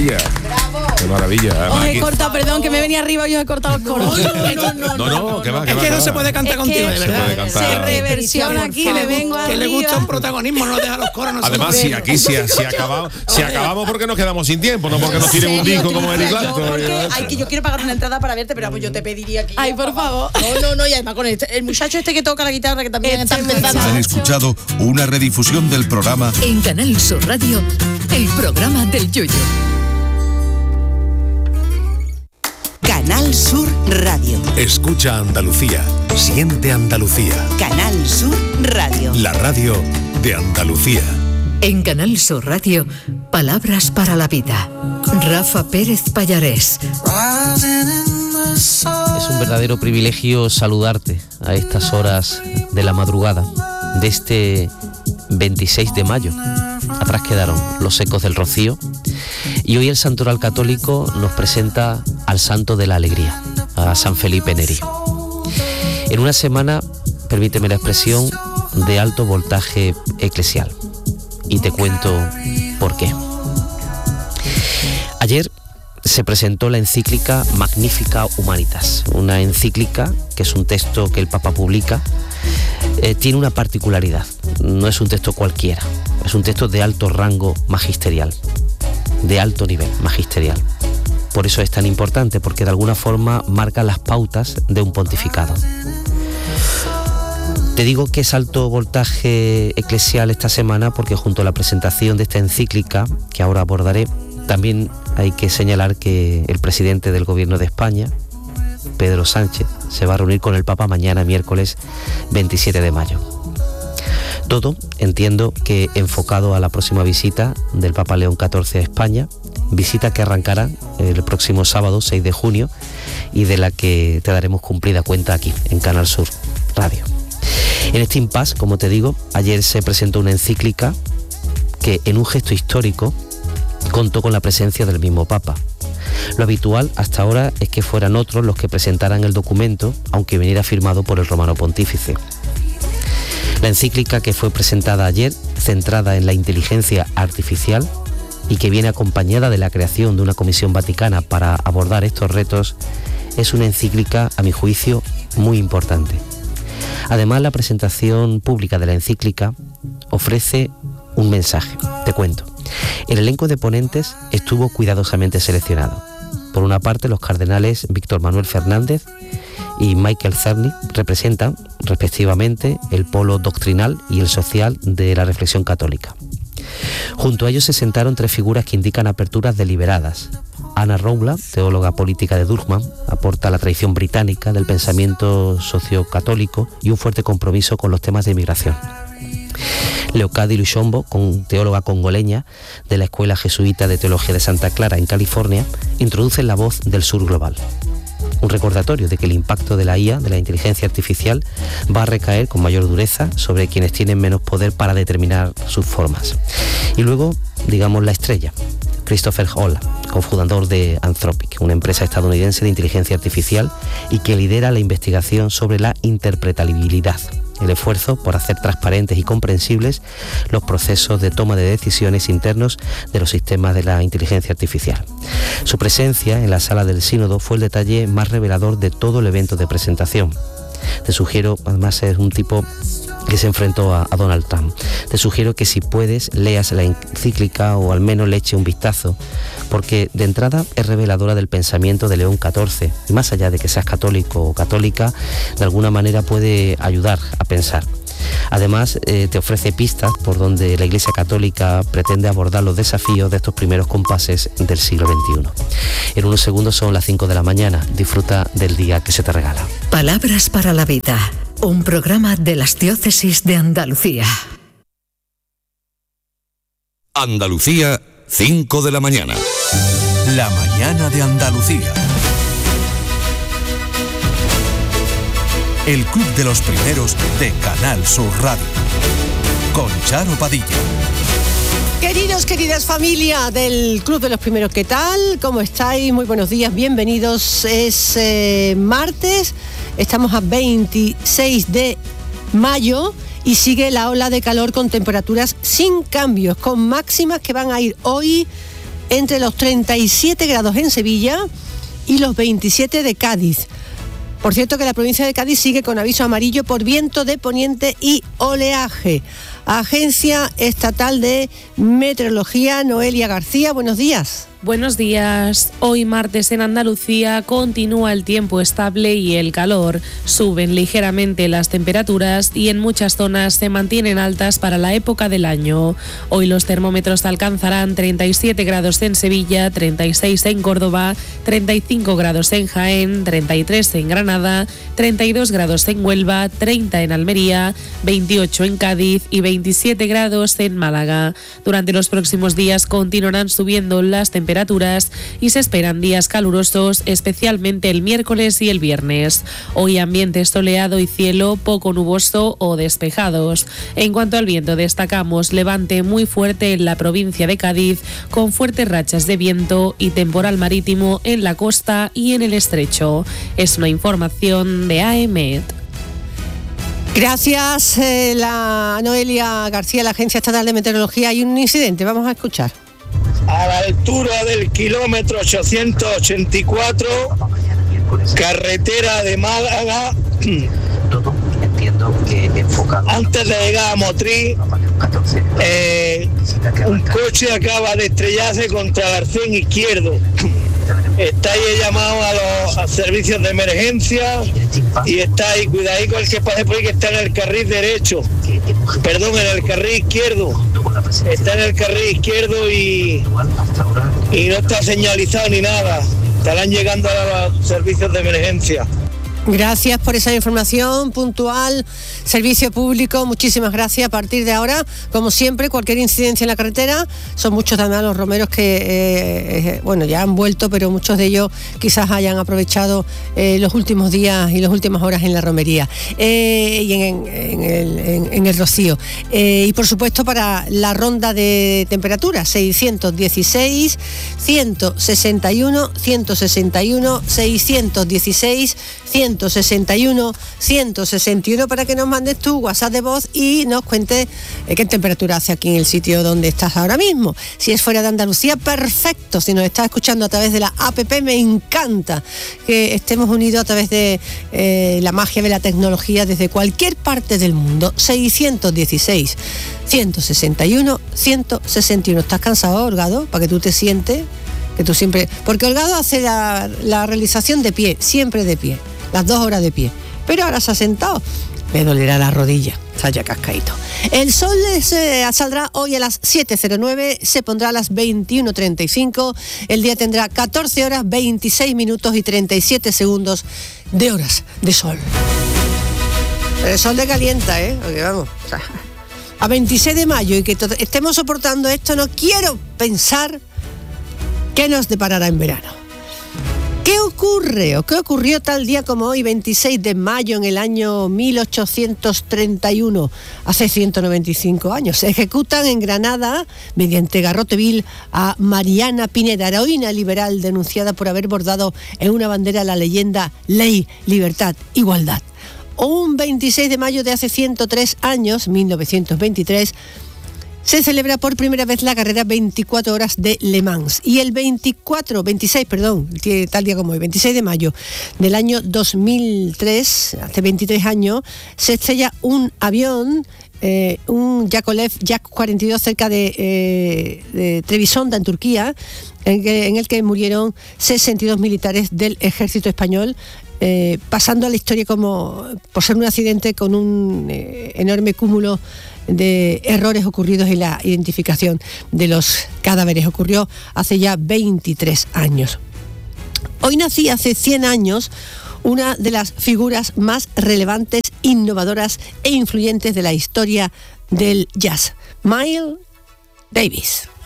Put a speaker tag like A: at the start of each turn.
A: maravilla. Qué maravilla.
B: Os he cortado, perdón, que me venía arriba y os he cortado el coro.
A: No, que va, que
C: es
A: va.
C: que no se puede cantar contigo, de verdad.
A: Se puede cantar.
B: Se reversiona aquí, me vengo arriba.
C: Que le gusta un protagonismo, no deja los coros.
A: Además, si aquí si acabamos porque nos quedamos sin tiempo, no porque nos tiren un disco como Eric Clapton.
D: Que yo quiero pagar una entrada para verte, pero pues yo te pediría que...
B: Ay, por favor.
D: No, y además con el muchacho este que toca la guitarra, que también está empezando.
E: Han escuchado una redifusión del programa
F: En Canal Sur Radio, el programa del Yoyo.
G: Canal Sur Radio.
H: Escucha Andalucía, siente Andalucía.
G: Canal Sur Radio.
H: La radio de Andalucía.
F: En Canal Sur Radio, palabras para la vida. Rafa Pérez Pallarés.
I: Es un verdadero privilegio saludarte a estas horas de la madrugada de este 26 de mayo. Atrás quedaron los ecos del Rocío y hoy el Santoral Católico nos presenta al Santo de la Alegría, a San Felipe Neri. En una semana, permíteme la expresión, de alto voltaje eclesial. Y te cuento por qué. Ayer se presentó la encíclica Magnifica Humanitas, una encíclica que es un texto que el Papa publica. Tiene una particularidad, no es un texto cualquiera, es un texto de alto rango magisterial, de alto nivel magisterial. Por eso es tan importante, porque de alguna forma marca las pautas de un pontificado. Te digo que es alto voltaje eclesial esta semana porque junto a la presentación de esta encíclica, que ahora abordaré, también hay que señalar que el presidente del Gobierno de España, Pedro Sánchez, se va a reunir con el Papa mañana, miércoles 27 de mayo. Todo, entiendo, que enfocado a la próxima visita del Papa León XIV a España, visita que arrancará el próximo sábado 6 de junio y de la que te daremos cumplida cuenta aquí, en Canal Sur Radio. En este impasse, como te digo, ayer se presentó una encíclica que, en un gesto histórico, contó con la presencia del mismo Papa. Lo habitual hasta ahora es que fueran otros los que presentaran el documento, aunque viniera firmado por el romano pontífice. La encíclica que fue presentada ayer, centrada en la inteligencia artificial y que viene acompañada de la creación de una comisión vaticana para abordar estos retos, es una encíclica, a mi juicio, muy importante. Además, la presentación pública de la encíclica ofrece un mensaje. Te cuento. El elenco de ponentes estuvo cuidadosamente seleccionado. Por una parte, los cardenales Víctor Manuel Fernández y Michael Cerny representan, respectivamente, el polo doctrinal y el social de la reflexión católica. Junto a ellos se sentaron tres figuras que indican aperturas deliberadas. Anna Rowland, teóloga política de Durham, aporta la tradición británica del pensamiento sociocatólico y un fuerte compromiso con los temas de inmigración. Leocadi Lushombo, teóloga congoleña de la Escuela Jesuita de Teología de Santa Clara en California, introduce la voz del sur global. Un recordatorio de que el impacto de la IA, de la inteligencia artificial, va a recaer con mayor dureza sobre quienes tienen menos poder para determinar sus formas. Y luego, digamos, la estrella, Christopher Hall, cofundador de Anthropic, una empresa estadounidense de inteligencia artificial y que lidera la investigación sobre la interpretabilidad, el esfuerzo por hacer transparentes y comprensibles los procesos de toma de decisiones internos de los sistemas de la inteligencia artificial. Su presencia en la sala del sínodo fue el detalle más revelador de todo el evento de presentación. Te sugiero, además es un tipo que se enfrentó a Donald Trump, te sugiero que si puedes leas la encíclica o al menos le eche un vistazo, porque de entrada es reveladora del pensamiento de León XIV y más allá de que seas católico o católica, de alguna manera puede ayudar a pensar. Además, te ofrece pistas por donde la Iglesia Católica pretende abordar los desafíos de estos primeros compases del siglo XXI. En unos segundos son las 5 de la mañana. Disfruta del día que se te regala.
F: Palabras para la vida. Un programa de las diócesis de Andalucía.
E: Andalucía, 5 de la mañana.
H: La mañana de Andalucía. El club de los primeros de Canal Sur Radio. Con Charo Padilla.
C: Queridos, queridas familia del Club de los Primeros, ¿qué tal? ¿Cómo estáis? Muy buenos días, bienvenidos. Es martes, estamos a 26 de mayo y sigue la ola de calor con temperaturas sin cambios, con máximas que van a ir hoy entre los 37 grados en Sevilla y los 27 de Cádiz. Por cierto que la provincia de Cádiz sigue con aviso amarillo por viento de poniente y oleaje. Agencia Estatal de Meteorología, Noelia García, buenos días.
J: Buenos días. Hoy martes en Andalucía continúa el tiempo estable y el calor. Suben ligeramente las temperaturas y en muchas zonas se mantienen altas para la época del año. Hoy los termómetros alcanzarán 37 grados en Sevilla, 36 en Córdoba, 35 grados en Jaén, 33 en Granada, 32 grados en Huelva, 30 en Almería, 28 en Cádiz y 27 grados en Málaga. Durante los próximos días continuarán subiendo las temperaturas y se esperan días calurosos, especialmente el miércoles y el viernes. Hoy ambiente soleado y cielo poco nuboso o despejados. En cuanto al viento, destacamos levante muy fuerte en la provincia de Cádiz, con fuertes rachas de viento y temporal marítimo en la costa y en el estrecho. Es una información de AEMET.
C: Gracias, la Noelia García, la Agencia Estatal de Meteorología. Hay un incidente, vamos a escuchar.
K: A la altura del kilómetro 884, carretera de Málaga, antes de llegar a Motril, un coche acaba de estrellarse contra el arcén izquierdo. Está ahí llamado a los servicios de emergencia y está ahí, cuidadito el que pase por ahí, que está en el carril derecho, perdón, en el carril izquierdo, está en el carril izquierdo y no está señalizado ni nada, estarán llegando a los servicios de emergencia.
C: Gracias por esa información puntual, servicio público, muchísimas gracias. A partir de ahora, como siempre, cualquier incidencia en la carretera, son muchos también los romeros que, ya han vuelto, pero muchos de ellos quizás hayan aprovechado los últimos días y las últimas horas en la romería y en el rocío. Y por supuesto para la ronda de temperaturas, 616, 161, 161, 616, 161, 161 para que nos mandes tu WhatsApp de voz y nos cuentes qué temperatura hace aquí en el sitio donde estás ahora mismo. Si es fuera de Andalucía, perfecto. Si nos estás escuchando a través de la APP, me encanta que estemos unidos a través de la magia de la tecnología desde cualquier parte del mundo. 616, 161, 161. ¿Estás cansado, Holgado? Para que tú te sientes, que tú siempre... Porque Holgado hace la realización de pie, siempre de pie. Las 2 horas de pie, pero ahora se ha sentado, le dolerá la rodilla, está ya cascaíto. El sol saldrá hoy a las 7:09, se pondrá a las 21:35, el día tendrá 14 horas, 26 minutos y 37 segundos de horas de sol. Pero el sol le calienta, porque vamos, a 26 de mayo y que estemos soportando esto, no quiero pensar qué nos deparará en verano. ¿Qué ocurre o qué ocurrió tal día como hoy, 26 de mayo en el año 1831, hace 195 años? Se ejecutan en Granada, mediante garrote vil, a Mariana Pineda, heroína liberal denunciada por haber bordado en una bandera la leyenda Ley, Libertad, Igualdad. Un 26 de mayo de hace 103 años, 1923, se celebra por primera vez la carrera 24 horas de Le Mans. Y el 26 de mayo del año 2003, hace 23 años, se estrella un avión, un Yakolev Jak-42 cerca de Trebisonda, en Turquía, en el que murieron 62 militares del ejército español, pasando a la historia como por ser un accidente con un enorme cúmulo de errores ocurridos en la identificación de los cadáveres. Ocurrió hace ya 23 años. Hoy nací hace 100 años una de las figuras más relevantes, innovadoras e influyentes de la historia del jazz, Miles Davis.